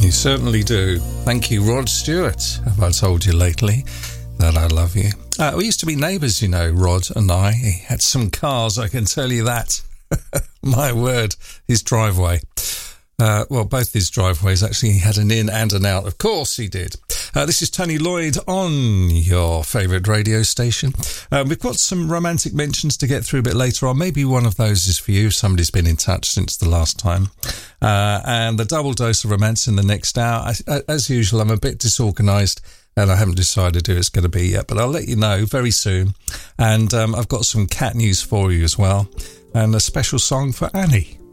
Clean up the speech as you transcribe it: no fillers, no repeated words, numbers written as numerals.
You certainly do. Thank you, Rod Stewart. Have I told you lately that I love you? We used to be neighbours, you know, Rod and I. He had some cars, I can tell you that. My word, his driveway. Well, both his driveways, actually, he had an in and an out. Of course he did. This is Tony Lloyd on your favourite radio station. We've got some romantic mentions to get through a bit later on. Maybe one of those is for you. Somebody's been in touch since the last time. And the double dose of romance in the next hour. As usual, I'm a bit disorganised and I haven't decided who it's going to be yet, but I'll let you know very soon. And I've got some cat news for you as well, and a special song for Annie.